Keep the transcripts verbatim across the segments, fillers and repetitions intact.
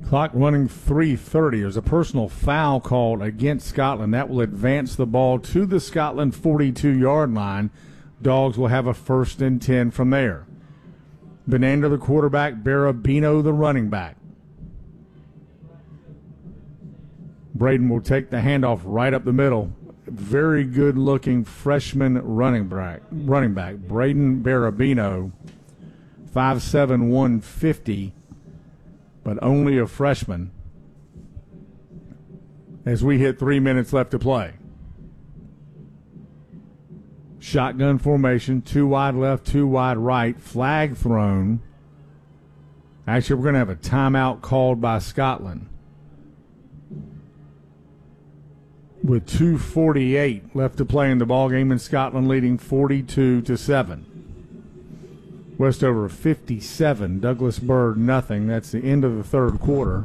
Clock running three thirty. There's a personal foul called against Scotland. That will advance the ball to the Scotland forty-two-yard line. Dogs will have a first and ten from there. Benander, the quarterback. Barabino, the running back. Braden will take the handoff right up the middle. Very good-looking freshman running back. Running back Braden Barabino, five seven, one fifty, but only a freshman. As we hit three minutes left to play. Shotgun formation, two wide left, two wide right. Flag thrown. Actually, we're going to have a timeout called by Scotland. With two forty-eight left to play in the ballgame, and Scotland leading forty-two to seven. Westover fifty-seven, Douglas Byrd nothing. That's the end of the third quarter.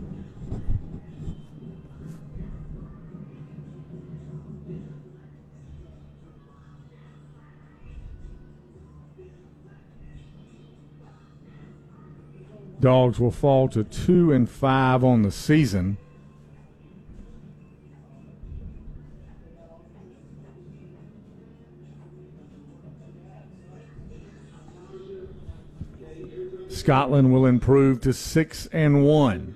Dogs will fall to two and five on the season. Scotland will improve to six and one.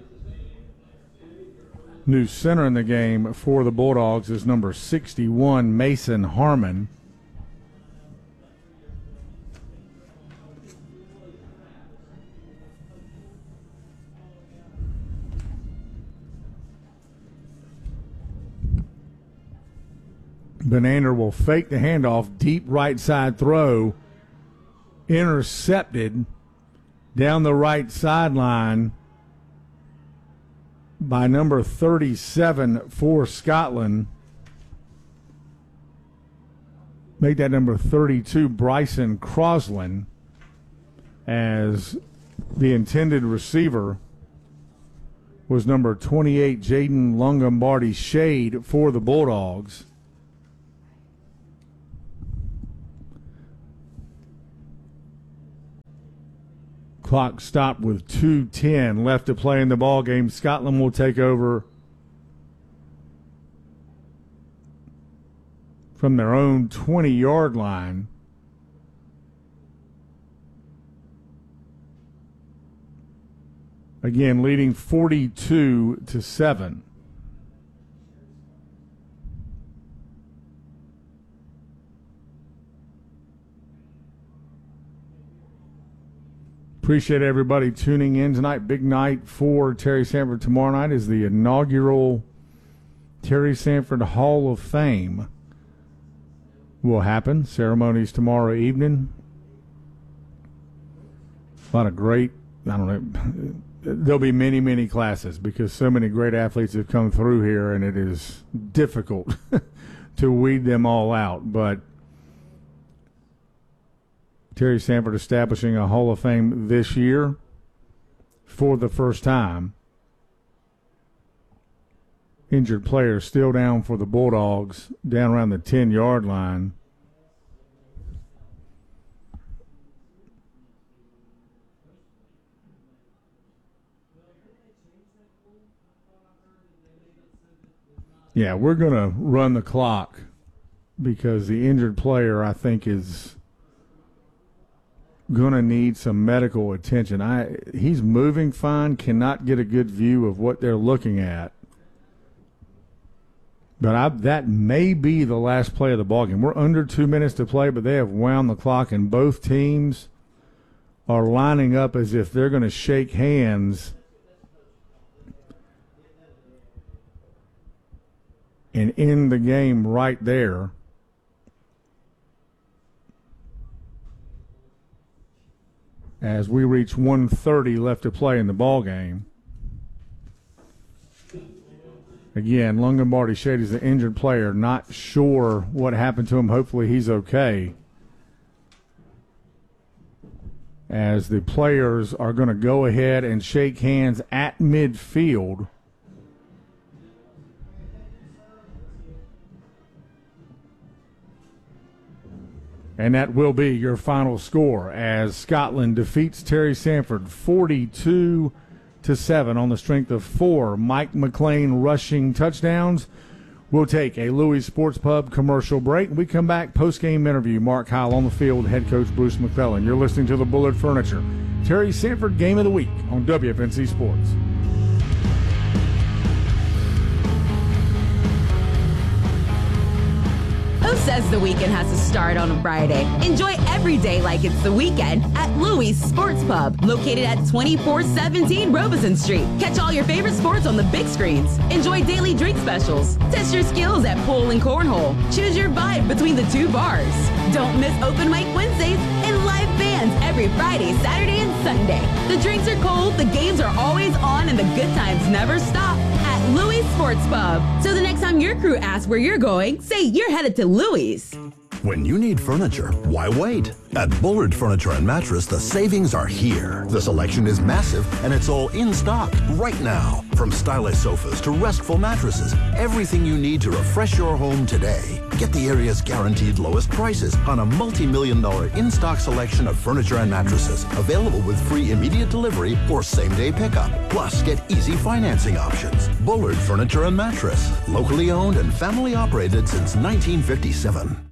New center in the game for the Bulldogs is number sixty-one, Mason Harmon. Benander will fake the handoff, deep right side throw, intercepted down the right sideline by number thirty-seven for Scotland. Make that number thirty-two, Bryson Crosland, as the intended receiver was number twenty-eight, Jaden Longobardi Shade for the Bulldogs. Clock stopped with two ten left to play in the ball game. Scotland will take over from their own twenty-yard line. Again, leading forty-two to seven. Appreciate everybody tuning in tonight. Big night for Terry Sanford. Tomorrow night is the inaugural Terry Sanford Hall of Fame will happen. Ceremonies tomorrow evening. A lot of great, I don't know, there'll be many, many classes because so many great athletes have come through here, and it is difficult to weed them all out. But Terry Sanford establishing a Hall of Fame this year for the first time. Injured players still down for the Bulldogs, down around the ten-yard line. Yeah, we're going to run the clock because the injured player, I think, is going to need some medical attention. I he's moving fine, cannot get a good view of what they're looking at. But I, that may be the last play of the ballgame. We're under two minutes to play, but they have wound the clock, and both teams are lining up as if they're going to shake hands and end the game right there. As we reach one thirty left to play in the ball game. Again, Longobardi Shade is the injured player. Not sure what happened to him. Hopefully he's okay. As the players are going to go ahead and shake hands at midfield. And that will be your final score as Scotland defeats Terry Sanford forty-two to seven on the strength of four Mike McLean rushing touchdowns. We'll take a Louis Sports Pub commercial break. We come back, post-game interview. Mark Howell on the field, head coach Bruce McClellan. You're listening to the Bullard Furniture Terry Sanford Game of the Week on W F N C Sports. Who says the weekend has to start on a Friday? Enjoy every day like it's the weekend at Louis Sports Pub, located at twenty-four seventeen Robeson Street. Catch all your favorite sports on the big screens. Enjoy daily drink specials. Test your skills at pool and cornhole. Choose your vibe between the two bars. Don't miss Open Mic Wednesdays and live bands every Friday, Saturday, and Sunday. The drinks are cold, the games are always on, and the good times never stop at Louis Sports Pub. So the next time your crew asks where you're going, say you're headed to Louis. When you need furniture, why wait? At Bullard Furniture and Mattress, the savings are here. The selection is massive, and it's all in stock right now. From stylish sofas to restful mattresses, everything you need to refresh your home today. Get the area's guaranteed lowest prices on a multi-million dollar in-stock selection of furniture and mattresses, available with free immediate delivery or same-day pickup. Plus, get easy financing options. Bullard Furniture and Mattress, locally owned and family operated since nineteen fifty-seven.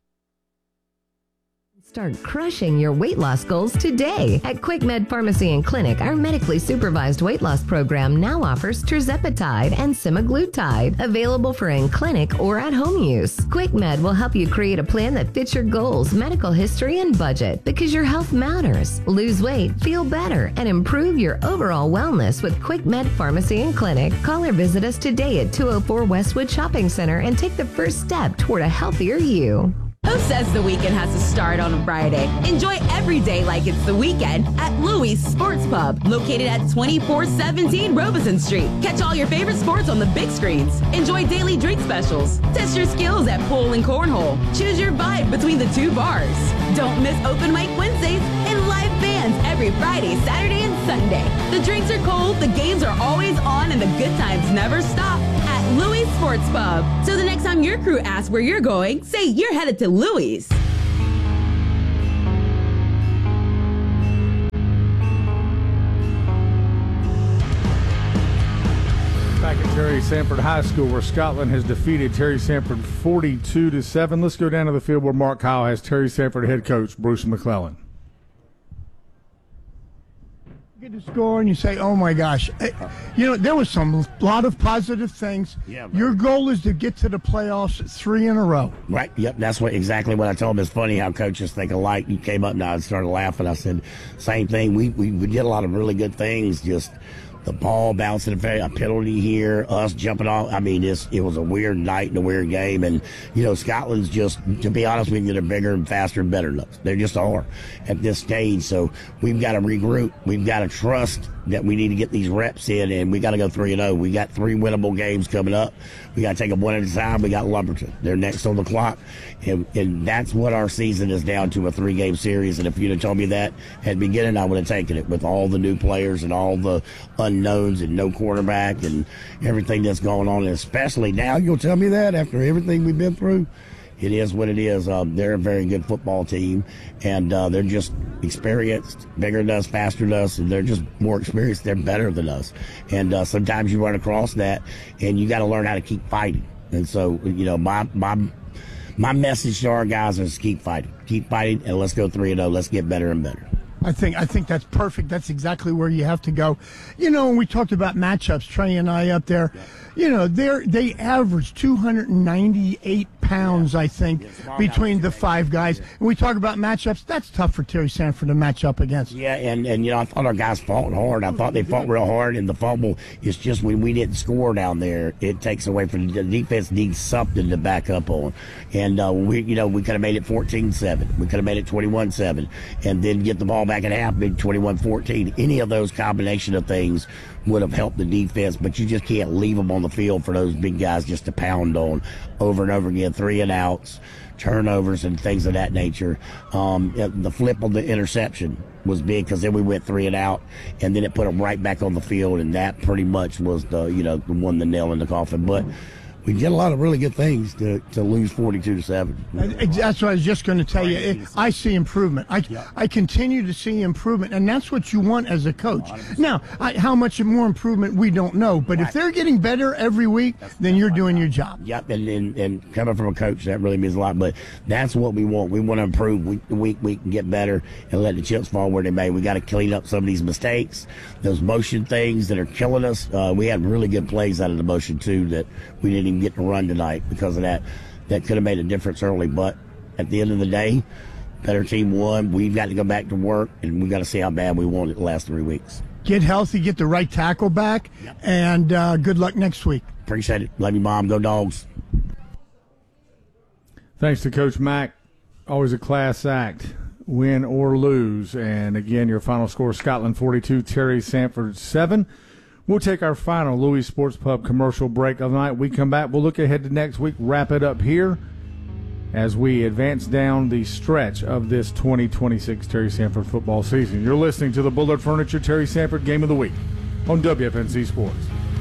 Start crushing your weight loss goals today. At Quick Med Pharmacy and Clinic, our medically supervised weight loss program now offers tirzepatide and semaglutide, available for in-clinic or at-home use. Quick Med will help you create a plan that fits your goals, medical history, and budget, because your health matters. Lose weight, feel better, and improve your overall wellness with Quick Med Pharmacy and Clinic. Call or visit us today at two oh four Westwood Shopping Center and take the first step toward a healthier you. Who says the weekend has to start on a Friday? Enjoy every day like it's the weekend at Louis Sports Pub, located at twenty-four seventeen Robeson Street. Catch all your favorite sports on the big screens. Enjoy daily drink specials. Test your skills at pool and cornhole. Choose your vibe between the two bars. Don't miss Open Mic Wednesdays and live bands every Friday, Saturday, and Sunday. The drinks are cold, the games are always on, and the good times never stop at Louis Sports Pub. So the next time your crew asks where you're going, say you're headed to Louis. Back at Terry Sanford High School, where Scotland has defeated Terry Sanford forty-two to seven. Let's go down to the field where Mark Howell has Terry Sanford head coach Bruce McClellan. Get the score and you say, oh my gosh. You know, there was some lot of positive things. Yeah, Your goal is to get to the playoffs three in a row. Right. Yep. That's what exactly what I told him. It's funny how coaches think alike. You came up and I started laughing. I said, same thing. We, we, we did a lot of really good things. Just the ball bouncing, a penalty here, us jumping off. I mean, it's, it was a weird night and a weird game. And, you know, Scotland's just, to be honest with you, they're bigger and faster and better than us. They just are at this stage. So we've got to regroup. We've got to trust that we need to get these reps in, and we got to go three and oh. We got three winnable games coming up. We got to take them one at a time. We got Lumberton. They're next on the clock. And, and that's what our season is down to, a three-game series. And if you'd have told me that at the beginning, I would have taken it with all the new players and all the unknowns and no quarterback and everything that's going on. And especially now, you'll tell me that after everything we've been through? It is what it is. Um, they're a very good football team, and uh, they're just experienced, bigger than us, faster than us, and they're just more experienced. They're better than us. And uh, sometimes you run across that, and you got to learn how to keep fighting. And so, you know, my my my message to our guys is keep fighting. Keep fighting, and let's go three and oh. Let's get better and better. I think I think that's perfect. That's exactly where you have to go. You know, when we talked about matchups, Trey and I up there, you know, they they average two hundred ninety-eight pounds, I think, between the five guys. And we talk about matchups. That's tough for Terry Sanford to match up against. Yeah, and, and you know, I thought our guys fought hard. I thought they fought real hard, and the fumble is just when we didn't score down there, it takes away from the defense needs something to back up on. And uh, we, you know, we could have made it fourteen seven. We could have made it twenty-one seven, and then get the ball back at half, made twenty-one fourteen. Any of those combination of things would have helped the defense, but you just can't leave them on the field for those big guys just to pound on over and over again. Three and outs, turnovers, and things of that nature. Um, the flip on the interception was big because then we went three and out, and then it put them right back on the field, and that pretty much was the, you know, the one the nail in the coffin. But we did a lot of really good things to, to lose forty-two to seven. That's what I was just going to tell you. It, I see improvement. I, Yeah. I continue to see improvement, and that's what you want as a coach. Now, I, how much more improvement, we don't know. But if they're getting better every week, then you're doing your job. Yep, and, and, and coming from a coach, that really means a lot. But that's what we want. We want to improve week to week, we can get better and let the chips fall where they may. We got to clean up some of these mistakes, those motion things that are killing us. Uh, we had really good plays out of the motion, too, that we didn't even get to run tonight because of that. That could have made a difference early. But at the end of the day, better team won. We've got to go back to work, and we've got to see how bad we want it the last three weeks. Get healthy, get the right tackle back, Yep. and uh, good luck next week. Appreciate it. Love you, Mom. Go Dogs. Thanks to Coach Mack. Always a class act, win or lose. And again, your final score, Scotland forty-two, Terry Sanford seven. We'll take our final Louis Sports Pub commercial break of the night. We come back, we'll look ahead to next week, wrap it up here as we advance down the stretch of this twenty twenty-six Terry Sanford football season. You're listening to the Bullard Furniture Terry Sanford Game of the Week on W F N C Sports.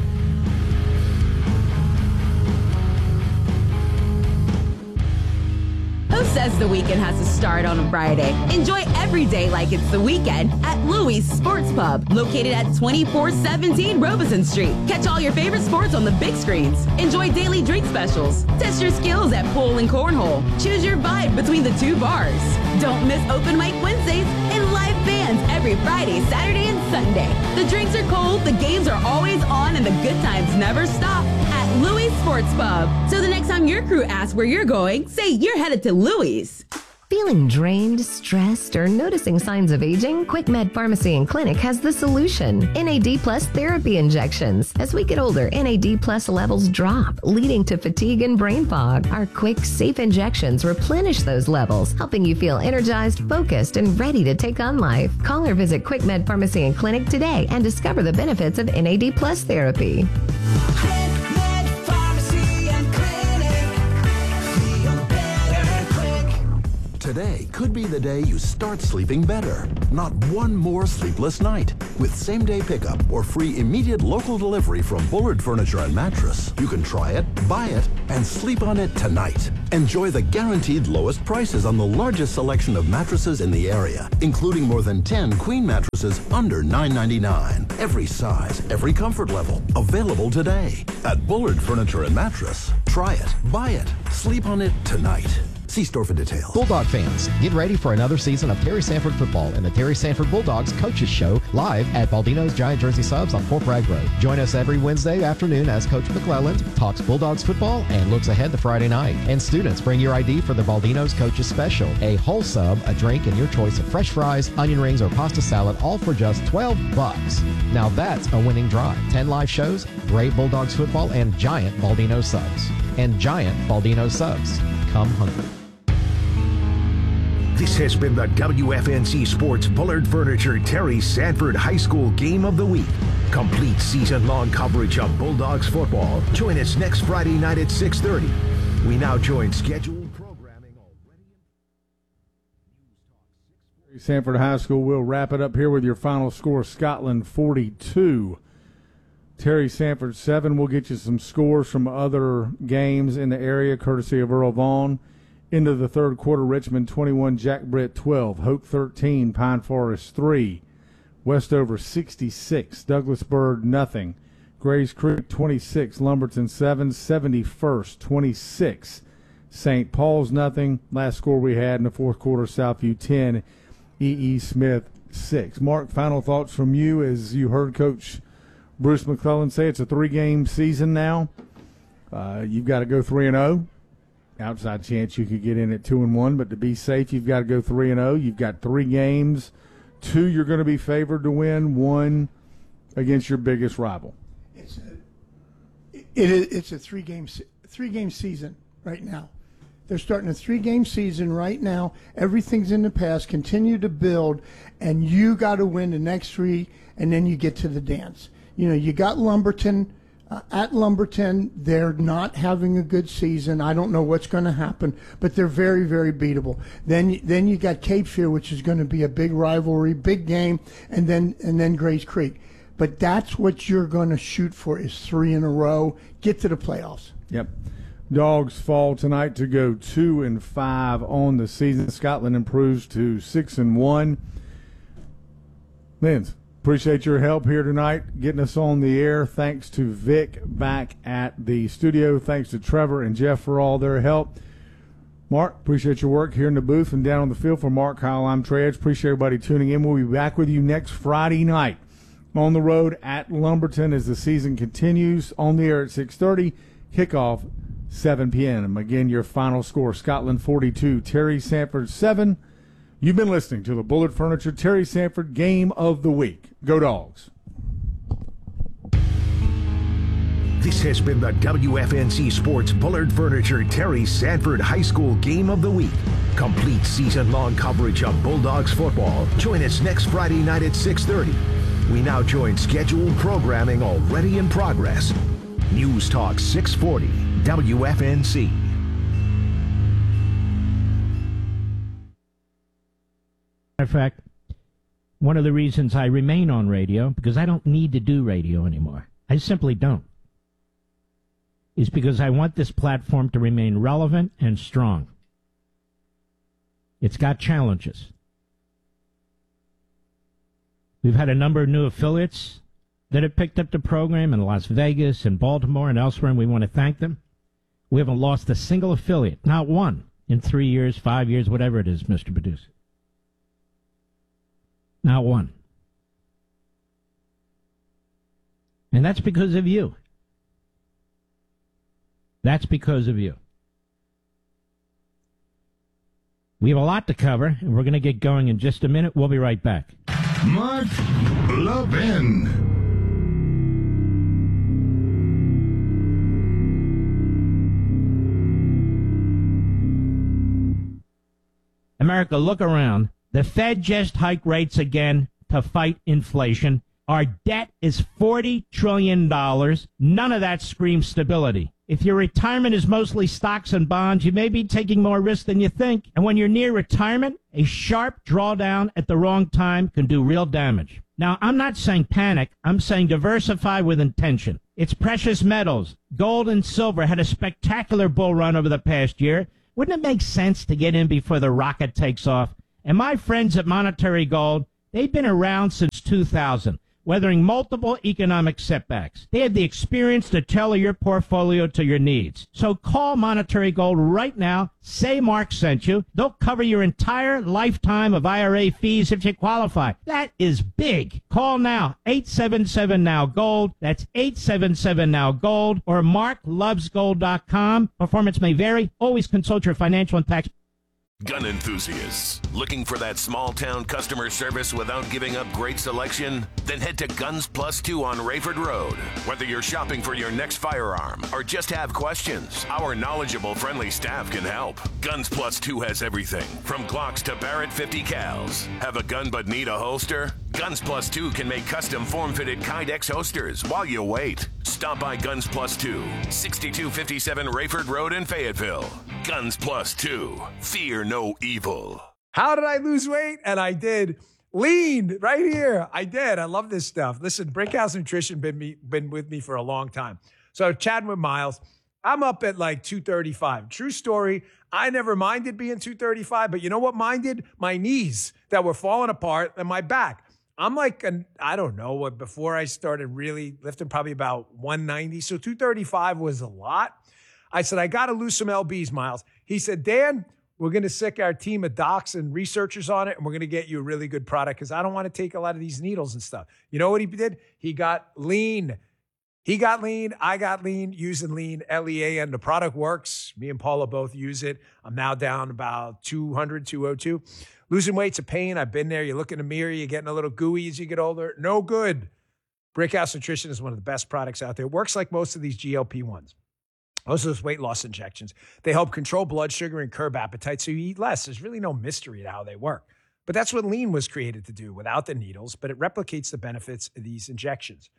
Who says the weekend has to start on a Friday? Enjoy every day like it's the weekend at Louis Sports Pub, located at twenty-four seventeen Robeson Street. Catch all your favorite sports on the big screens. Enjoy daily drink specials. Test your skills at pool and cornhole. Choose your vibe between the two bars. Don't miss open mic Wednesdays and live bands every Friday, Saturday, and Sunday. The drinks are cold, the games are always on, and the good times never stop at Louis Sports Pub. So the next time your crew asks where you're going, say you're headed to Louis. Feeling drained, stressed, or noticing signs of aging? QuickMed Pharmacy and Clinic has the solution. N A D Plus therapy injections. As we get older, N A D Plus levels drop, leading to fatigue and brain fog. Our quick, safe injections replenish those levels, helping you feel energized, focused, and ready to take on life. Call or visit QuickMed Pharmacy and Clinic today and discover the benefits of N A D Plus therapy. Today could be the day you start sleeping better. Not one more sleepless night. With same-day pickup or free immediate local delivery from Bullard Furniture and Mattress, you can try it, buy it, and sleep on it tonight. Enjoy the guaranteed lowest prices on the largest selection of mattresses in the area, including more than ten queen mattresses under nine ninety-nine. Every size, every comfort level, available today. At Bullard Furniture and Mattress, try it, buy it, sleep on it tonight. See store for details. Bulldog fans, get ready for another season of Terry Sanford football and the Terry Sanford Bulldogs Coaches Show live at Baldino's Giant Jersey Subs on Fort Bragg Road. Join us every Wednesday afternoon as Coach McClelland talks Bulldogs football and looks ahead to Friday night. And students, bring your I D for the Baldino's Coaches Special. A whole sub, a drink, and your choice of fresh fries, onion rings, or pasta salad, all for just twelve bucks. Now that's a winning drive. ten live shows, great Bulldogs football, and giant Baldino subs. And giant Baldino subs. Come hungry. This has been the W F N C Sports Bullard Furniture Terry Sanford High School Game of the Week. Complete season-long coverage of Bulldogs football. Join us next Friday night at six thirty. We now join scheduled programming already. Sanford High School will wrap it up here with your final score, Scotland forty-two, Terry Sanford seven. We'll get you some scores from other games in the area, courtesy of Earl Vaughn. Into the third quarter, Richmond twenty-one, Jack Britt twelve, Hoke thirteen, Pine Forest three, Westover sixty-six, Douglasburg nothing, Grays Creek twenty-six, Lumberton seven, seventy-first twenty-six, Saint Paul's nothing. Last score we had in the fourth quarter, Southview ten, E E. Smith six. Mark, final thoughts from you as you heard Coach Bruce McClelland say it's a three-game season now. Uh, you've got to go three and oh. Outside chance you could get in at two and one, but to be safe, you've got to go three and zero. You've got three games, two you're going to be favored to win, one against your biggest rival. It's a, it, it, it's a three game three game season right now. They're starting a three game season right now. Everything's in the past. Continue to build, and you got to win the next three, and then you get to the dance. You know, you got Lumberton. Uh, at Lumberton, they're not having a good season. I don't know what's going to happen, but they're very, very beatable. Then, then you got Cape Fear, which is going to be a big rivalry, big game, and then and then Grays Creek. But that's what you're going to shoot for is three in a row. Get to the playoffs. Yep. Dogs fall tonight to go two and five on the season. Scotland improves to six and one. Linz, appreciate your help here tonight, getting us on the air. Thanks to Vic back at the studio. Thanks to Trevor and Jeff for all their help. Mark, appreciate your work here in the booth and down on the field. For Mark, Kyle, I'm Trey Edge. Appreciate everybody tuning in. We'll be back with you next Friday night on the road at Lumberton as the season continues. On the air at six thirty. Kickoff seven p.m. Again, your final score, Scotland forty-two, Terry Sanford seven. You've been listening to the Bullard Furniture Terry Sanford Game of the Week. Go Dogs. This has been the W F N C Sports Bullard Furniture Terry Sanford High School Game of the Week. Complete season-long coverage of Bulldogs football. Join us next Friday night at six thirty. We now join scheduled programming already in progress. News Talk six forty, W F N C. In fact, one of the reasons I remain on radio, because I don't need to do radio anymore, I simply don't, is because I want this platform to remain relevant and strong. It's got challenges. We've had a number of new affiliates that have picked up the program in Las Vegas and Baltimore and elsewhere, and we want to thank them. We haven't lost a single affiliate, not one, in three years, five years, whatever it is, Mister Producer. Not one. And that's because of you. That's because of you. We have a lot to cover, and we're going to get going in just a minute. We'll be right back. Mark Levin. America, look around. The Fed just hiked rates again to fight inflation. Our debt is forty trillion dollars. None of that screams stability. If your retirement is mostly stocks and bonds, you may be taking more risk than you think. And when you're near retirement, a sharp drawdown at the wrong time can do real damage. Now, I'm not saying panic. I'm saying diversify with intention. It's precious metals. Gold and silver had a spectacular bull run over the past year. Wouldn't it make sense to get in before the rocket takes off? And my friends at Monetary Gold, they've been around since two thousand, weathering multiple economic setbacks. They have the experience to tailor your portfolio to your needs. So call Monetary Gold right now. Say Mark sent you. They'll cover your entire lifetime of I R A fees if you qualify. That is big. Call now. eight seven seven now gold. That's eight seven seven now gold or mark loves gold dot com. Performance may vary. Always consult your financial and tax. Gun enthusiasts, looking for that small-town customer service without giving up great selection? Then head to Guns Plus Two on Rayford Road. Whether you're shopping for your next firearm or just have questions, our knowledgeable, friendly staff can help. Guns Plus Two has everything from Glocks to Barrett fifty cals. Have a gun but need a holster? Guns Plus Two can make custom form-fitted Kydex holsters while you wait. Stop by Guns Plus Two, sixty-two fifty-seven Rayford Road in Fayetteville. Guns Plus Two. Fear no evil. How did I lose weight? And I did. Lean right here. I did. I love this stuff. Listen, Brickhouse Nutrition been me been with me for a long time. So chatting with Miles, I'm up at like two thirty-five. True story. I never minded being two thirty-five, but you know what minded? My knees that were falling apart and my back. I'm like, an, I don't know, what before I started really lifting, probably about one ninety. So two thirty-five was a lot. I said, I got to lose some L Bs, Miles. He said, Dan, we're going to sick our team of docs and researchers on it, and we're going to get you a really good product because I don't want to take a lot of these needles and stuff. You know what he did? He got lean. He got lean. I got lean using lean, L E A N. The product works. Me and Paula both use it. I'm now down about two hundred, two oh two. Losing weight's a pain. I've been there. You look in the mirror, you're getting a little gooey as you get older. No good. Brickhouse Nutrition is one of the best products out there. It works like most of these G L P ones. Most of those weight loss injections. They help control blood sugar and curb appetite so you eat less. There's really no mystery to how they work. But that's what lean was created to do without the needles, but it replicates the benefits of these injections.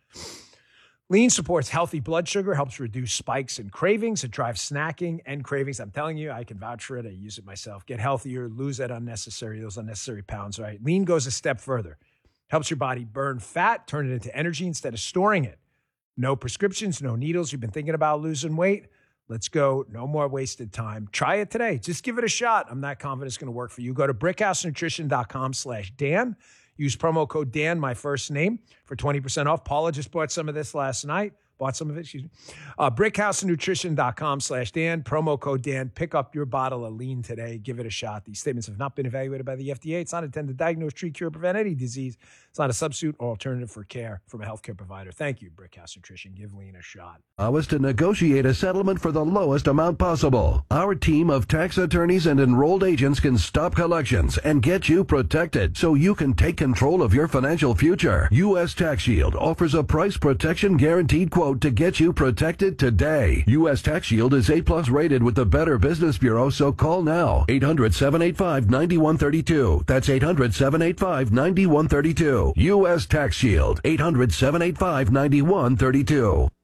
Lean supports healthy blood sugar, helps reduce spikes and cravings. It drives snacking and cravings. I'm telling you, I can vouch for it. I use it myself. Get healthier, lose that unnecessary, those unnecessary pounds, right? Lean goes a step further. Helps your body burn fat, turn it into energy instead of storing it. No prescriptions, no needles. You've been thinking about losing weight? Let's go. No more wasted time. Try it today. Just give it a shot. I'm not confident it's going to work for you. Go to brickhousenutrition.com slash Dan. Use promo code Dan, my first name, for twenty percent off. Paula just bought some of this last night. Bought some of it, excuse me. Uh, brickhousenutrition.com slash Dan. Promo code Dan. Pick up your bottle of lean today. Give it a shot. These statements have not been evaluated by the F D A. It's not intended to diagnose, treat, cure, or prevent any disease. It's not a substitute or alternative for care from a healthcare provider. Thank you, Brickhouse Nutrition. Give lean a shot. Allow us to negotiate a settlement for the lowest amount possible. Our team of tax attorneys and enrolled agents can stop collections and get you protected so you can take control of your financial future. U S Tax Shield offers a price protection guaranteed quote to get you protected today. U S Tax Shield is A plus rated with the Better Business Bureau, so call now. eight hundred, seven eight five, nine one three two. That's eight hundred, seven eight five, nine one three two. U S Tax Shield. eight hundred, seven eight five, nine one three two.